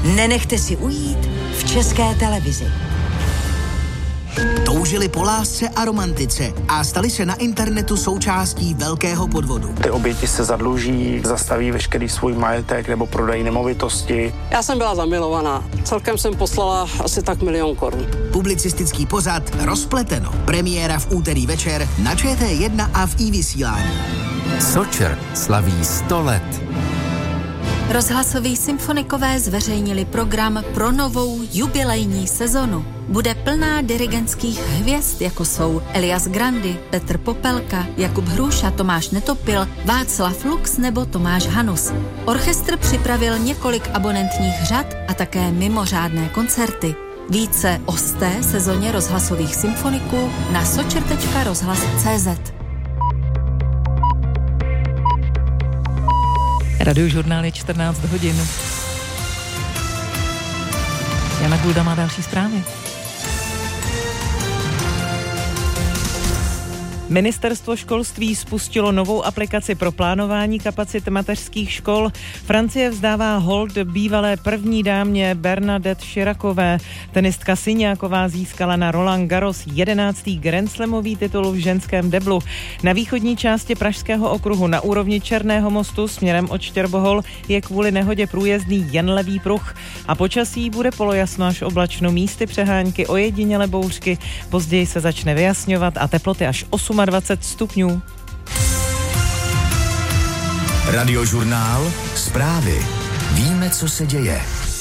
Nenechte si ujít v České televizi. Toužili po lásce a romantice a stali se na internetu součástí velkého podvodu. Ty oběti se zadluží, zastaví veškerý svůj majetek nebo prodají nemovitosti. Já jsem byla zamilovaná. Celkem jsem poslala asi tak 1 000 000 korun. Publicistický pořad Rozpleteno. Premiéra v úterý večer na ČT1 a v iVysílání. Sočer slaví 100 let. Rozhlasoví symfonikové zveřejnili program pro novou jubilejní sezonu. Bude plná dirigentských hvězd, jako jsou Elias Grandi, Petr Popelka, Jakub Hruša, Tomáš Netopil, Václav Lux nebo Tomáš Hanus. Orchestr připravil několik abonentních řad a také mimořádné koncerty. Více o 100. sezóně rozhlasových symfoniků na sočer.rozhlas.cz. Radiožurnál je 14 hodin. Jana Gulda má další zprávy. Ministerstvo školství spustilo novou aplikaci pro plánování kapacit mateřských škol. Francie vzdává hold bývalé první dámě Bernadette Chiracové. Tenistka Syňáková získala na Roland Garros 11. grandslamový titul v ženském deblu. Na východní části Pražského okruhu na úrovni Černého mostu směrem od Štěrbohol je kvůli nehodě průjezdný jen levý pruh. A počasí bude polojasno až oblačno, místy přehánky, ojediněle bouřky. Později se začne vyjasňovat a teploty až 28 stupňů. Radiožurnál, zprávy. Víme, co se děje.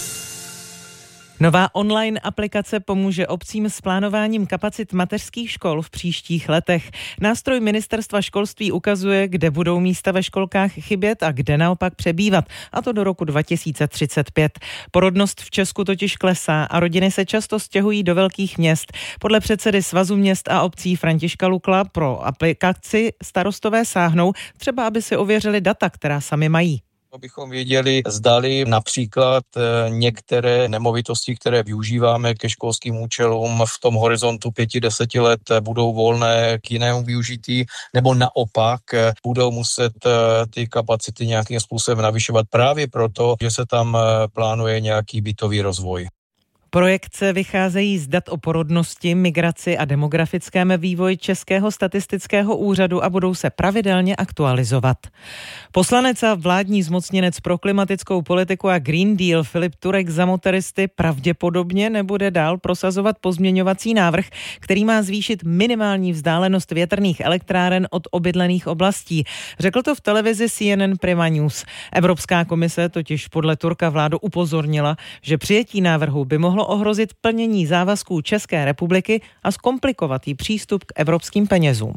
Nová online aplikace pomůže obcím s plánováním kapacit mateřských škol v příštích letech. Nástroj Ministerstva školství ukazuje, kde budou místa ve školkách chybět a kde naopak přebývat, a to do roku 2035. Porodnost v Česku totiž klesá a rodiny se často stěhují do velkých měst. Podle předsedy Svazu měst a obcí Františka Lukla pro aplikaci starostové sáhnou, třeba aby si ověřili data, která sami mají. Abychom věděli, zdali například některé nemovitosti, které využíváme ke školským účelům v tom horizontu 5-10 let budou volné k jinému využití, nebo naopak budou muset ty kapacity nějakým způsobem navyšovat právě proto, že se tam plánuje nějaký bytový rozvoj. Projekce vycházejí z dat o porodnosti, migraci a demografickém vývoji Českého statistického úřadu a budou se pravidelně aktualizovat. Poslanec a vládní zmocněnec pro klimatickou politiku a Green Deal Filip Turek za motoristy pravděpodobně nebude dál prosazovat pozměňovací návrh, který má zvýšit minimální vzdálenost větrných elektráren od obydlených oblastí. Řekl to v televizi CNN Prima News. Evropská komise totiž podle Turka vládu upozornila, že přijetí návrhu by mohlo ohrozit plnění závazků České republiky a zkomplikovat jí přístup k evropským penězům.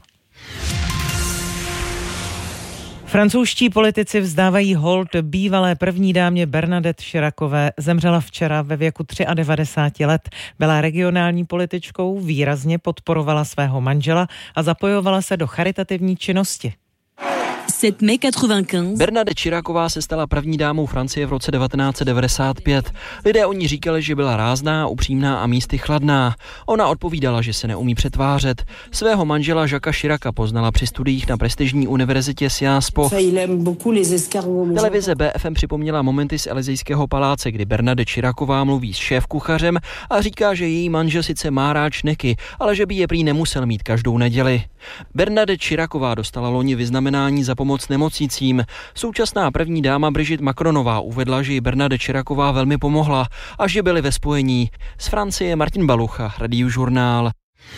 Francouzští politici vzdávají hold bývalé první dámě Bernadette Chiracové. Zemřela včera ve věku 93 let. Byla regionální političkou, výrazně podporovala svého manžela a zapojovala se do charitativní činnosti. Bernadette Chiracová se stala první dámou Francie v roce 1995. Lidé o ní říkali, že byla rázná, upřímná a místy chladná. Ona odpovídala, že se neumí přetvářet. Svého manžela Jacquesa Chiraca poznala při studiích na prestižní univerzitě Sciences Po. Televize BFM připomněla momenty z Elysejského paláce, kdy Bernadette Chiracová mluví s šéfkuchařem a říká, že její manžel sice má rád šneky, ale že by je prý nemusel mít každou neděli. Bernadette Chiracová dostala loni vyznamenání za pomoc nemocnicím. Současná první dáma Brigitte Macronová uvedla, že jí Bernadette Chiracová velmi pomohla a že byli ve spojení. Z Francie Martin Balucha, Radiožurnál.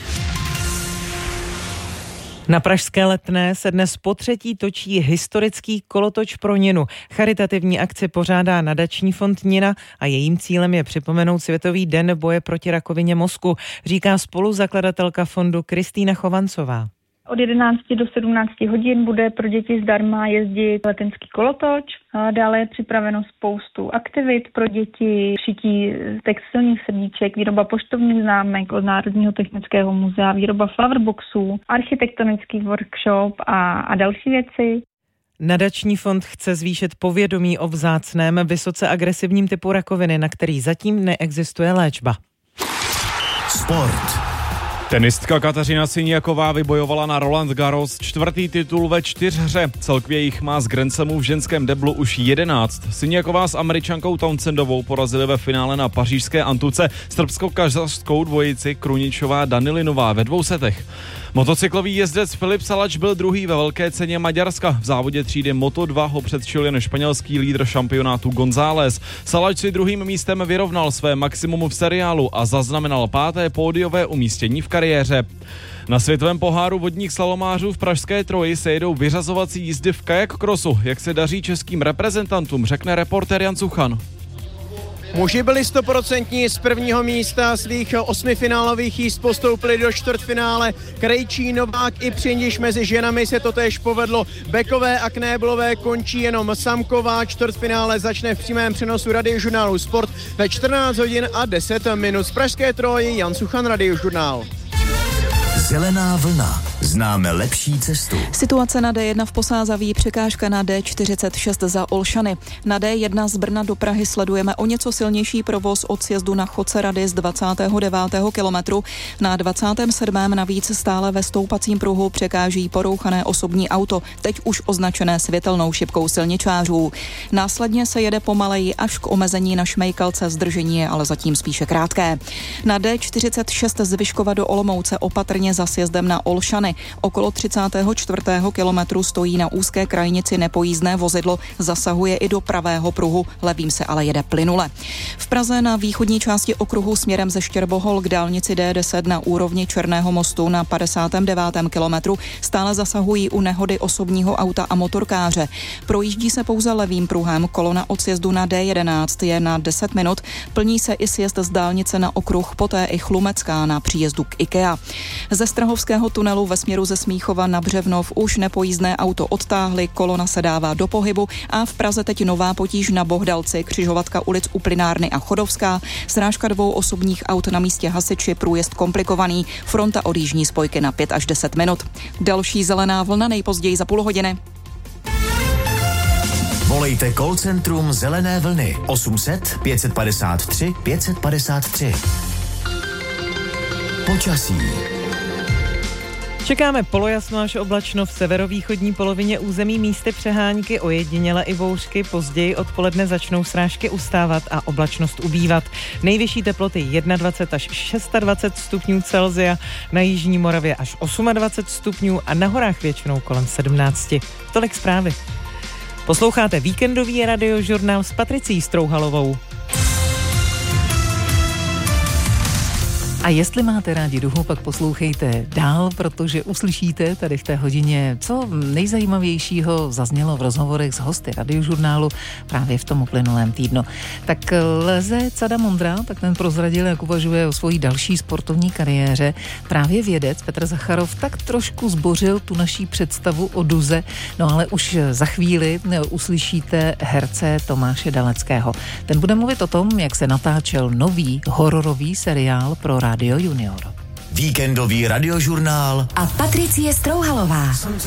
Na pražské Letné se dnes potřetí točí historický kolotoč pro Ninu. Charitativní akci pořádá nadační fond Nina a jejím cílem je připomenout Světový den boje proti rakovině mozku, říká spoluzakladatelka fondu Kristýna Chovancová. Od 11 do 17 hodin bude pro děti zdarma jezdit letenský kolotoč. Dále je připraveno spoustu aktivit pro děti, šití textilních srdíček, výroba poštovních známek od Národního technického muzea, výroba flowerboxů, architektonický workshop a další věci. Nadační fond chce zvýšit povědomí o vzácném, vysoce agresivním typu rakoviny, na který zatím neexistuje léčba. Sport. Tenistka Kateřina Siniaková vybojovala na Roland Garros 4. titul ve 4hře. Celkově jich má z Grand Slamu v ženském deblu už 11. Siniaková s Američankou Townsendovou porazili ve finále na pařížské Antuce srbsko-kazašskou dvojici Kruničová Danilinová ve 2 setech. Motocyklový jezdec Filip Salač byl druhý ve velké ceně Maďarska. V závodě třídy Moto2 ho předčil jen španělský lídr šampionátu González. Salač si druhým místem vyrovnal své maximum v seriálu a zaznamenal 5. pódiové umístění v kariéře. Na světovém poháru vodních slalomářů v pražské Troji se jedou vyřazovací jízdy v kajak crossu. Jak se daří českým reprezentantům, řekne reportér Jan Suchan. Muži byli 100% z prvního místa, svých 8 finálových jízd postoupili do čtvrtfinále. Krejčí, Novák i Přindiš, mezi ženami se to též povedlo. Bekové a Knéblové končí jenom Samková. Čtvrtfinále začne v přímém přenosu Radiožurnálu Sport ve 14 hodin a 10 minut. Z pražské Troji Jan Suchan, Radiožurnál. Zelená vlna. Známe lepší cestu. Situace na D1 v Posázaví, překážka na D46 za Olšany. Na D1 z Brna do Prahy sledujeme o něco silnější provoz od sjezdu na Chodce Rady z 29. kilometru. Na 27. navíc stále ve stoupacím pruhu překáží porouchané osobní auto, teď už označené světelnou šipkou silničářů. Následně se jede pomaleji až k omezení na Šmejkalce, zdržení je ale zatím spíše krátké. Na D46 z Vyškova do Olomouce opatrně za sjezdem na Olšany. Okolo 34. kilometru stojí na úzké krajnici nepojízdné vozidlo, zasahuje i do pravého pruhu, levým se ale jede plynule. V Praze na východní části okruhu směrem ze Štěrbohol k dálnici D10 na úrovni Černého mostu na 59. kilometru stále zasahují u nehody osobního auta a motorkáře. Projíždí se pouze levým pruhem, kolona od sjezdu na D11 je na 10 minut, plní se i sjezd z dálnice na okruh, poté i Chlumecká na příjezdu k IKEA. Ze Strahovského tunelu ve směru ze Smíchova na Břevnov už nepojízdné auto odtáhli, kolona se dává do pohybu a v Praze teď nová potíž na Bohdalci, křižovatka ulic u Plynárny a Chodovská, srážka 2 osobních aut na místě hasiči, průjezd komplikovaný, fronta od jižní spojky na 5 až 10 minut. Další zelená vlna nejpozději za půl hodiny. Volejte call centrum Zelené vlny 800 553 553. Počasí. Čekáme polojasno až oblačno v severovýchodní polovině území, místy přehánky, ojediněle i bouřky, později odpoledne začnou srážky ustávat a oblačnost ubývat. Nejvyšší teploty 21 až 26 stupňů Celsia, na jižní Moravě až 28 stupňů a na horách většinou kolem 17. Tolik zprávy. Posloucháte víkendový radiožurnál s Patricí Strouhalovou. A jestli máte rádi duhu, pak poslouchejte dál, protože uslyšíte tady v té hodině, co nejzajímavějšího zaznělo v rozhovorech s hosty radiožurnálu právě v tom uplynulém týdnu. Tak Leze Cada Mondra, tak ten prozradil, jak uvažuje o svojí další sportovní kariéře. Právě vědec Petr Zacharov tak trošku zbořil tu naší představu o duze, no ale už za chvíli uslyšíte herce Tomáše Daleckého. Ten bude mluvit o tom, jak se natáčel nový hororový seriál pro Radio Junior. Víkendový radiožurnál a Patricie Strouhalová.